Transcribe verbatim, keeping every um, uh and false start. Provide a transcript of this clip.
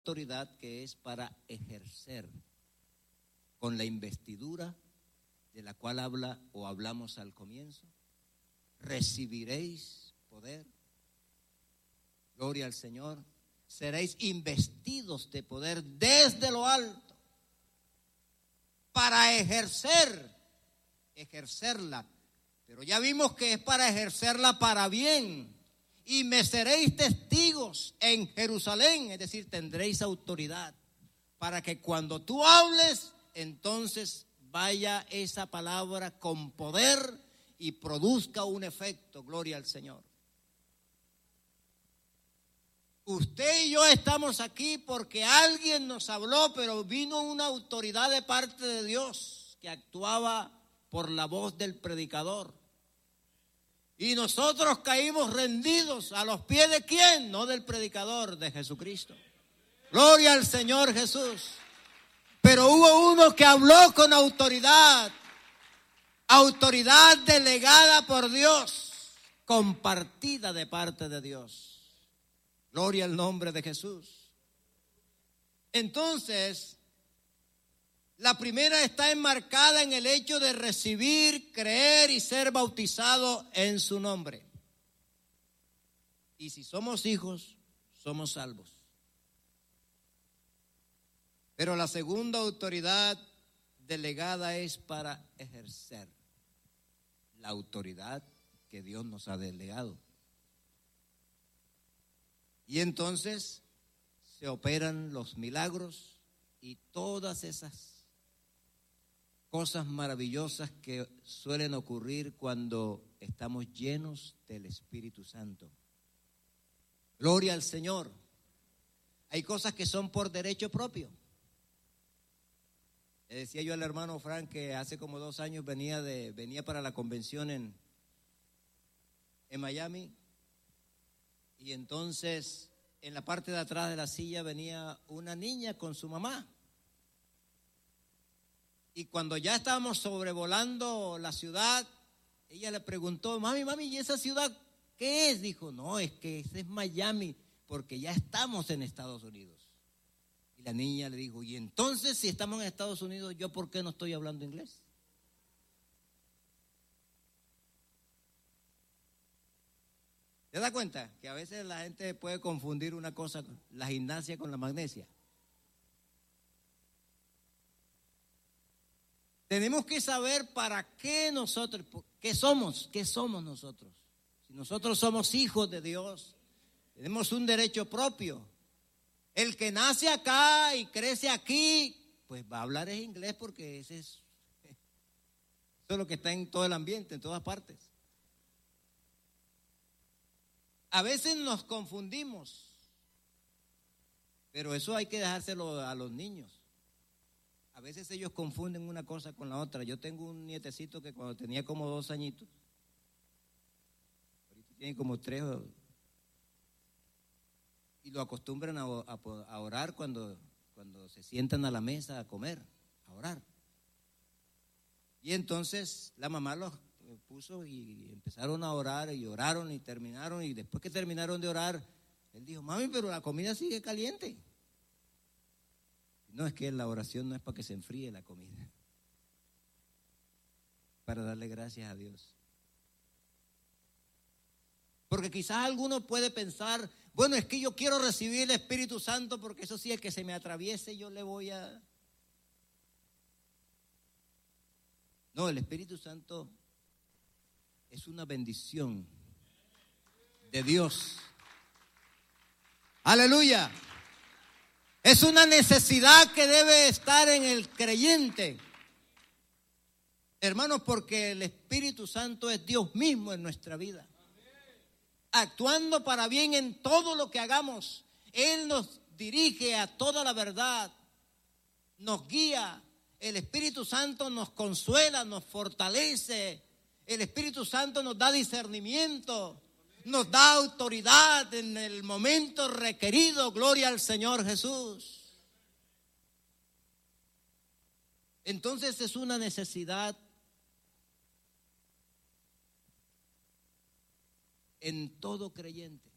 autoridad que es para ejercer con la investidura de la cual habla o hablamos al comienzo. Recibiréis poder. Gloria al Señor. Seréis investidos de poder desde lo alto para ejercer, ejercerla. Pero ya vimos que es para ejercerla para bien. Y me seréis testigos en Jerusalén, es decir, tendréis autoridad para que cuando tú hables, entonces vaya esa palabra con poder y produzca un efecto. Gloria al Señor. Usted y yo estamos aquí porque alguien nos habló, pero vino una autoridad de parte de Dios que actuaba por la voz del predicador. Y nosotros caímos rendidos a los pies de ¿quién? No del predicador, de Jesucristo. Gloria al Señor Jesús. Pero hubo uno que habló con autoridad, autoridad delegada por Dios, compartida de parte de Dios. Gloria al nombre de Jesús. Entonces, la primera está enmarcada en el hecho de recibir, creer y ser bautizado en su nombre. Y si somos hijos, somos salvos. Pero la segunda autoridad delegada es para ejercer la autoridad que Dios nos ha delegado. Y entonces se operan los milagros y todas esas cosas maravillosas que suelen ocurrir cuando estamos llenos del Espíritu Santo. Gloria al Señor. Hay cosas que son por derecho propio. Le decía yo al hermano Frank que hace como dos años venía, de, venía para la convención en, en Miami. Y entonces en la parte de atrás de la silla venía una niña con su mamá. Y cuando ya estábamos sobrevolando la ciudad, ella le preguntó, mami, mami, ¿y esa ciudad qué es? Dijo, no, es que ese es Miami, porque ya estamos en Estados Unidos. Y la niña le dijo, y entonces si estamos en Estados Unidos, ¿yo por qué no estoy hablando inglés? ¿Te das cuenta? Que a veces la gente puede confundir una cosa, la gimnasia con la magnesia. Tenemos que saber para qué nosotros, qué somos, qué somos nosotros. Si nosotros somos hijos de Dios, tenemos un derecho propio. El que nace acá y crece aquí, pues va a hablar en inglés porque ese es, eso es lo que está en todo el ambiente, en todas partes. A veces nos confundimos, pero eso hay que dejárselo a los niños. A veces ellos confunden una cosa con la otra. Yo tengo un nietecito que cuando tenía como dos añitos, ahorita tiene como tres, y lo acostumbran a, a, a orar cuando, cuando se sientan a la mesa a comer, a orar. Y entonces la mamá los puso y empezaron a orar y oraron y terminaron, y después que terminaron de orar, él dijo, mami, pero la comida sigue caliente. No, es que la oración no es para que se enfríe la comida, para darle gracias a Dios. Porque quizás alguno puede pensar, bueno, es que yo quiero recibir el Espíritu Santo porque eso sí, el que se me atraviese yo le voy a... No, el Espíritu Santo es una bendición de Dios. Aleluya. Es una necesidad que debe estar en el creyente. Hermanos, porque el Espíritu Santo es Dios mismo en nuestra vida. Actuando para bien en todo lo que hagamos. Él nos dirige a toda la verdad. Nos guía. El Espíritu Santo nos consuela, nos fortalece. El Espíritu Santo nos da discernimiento. Nos da autoridad en el momento requerido. Gloria al Señor Jesús. Entonces es una necesidad en todo creyente.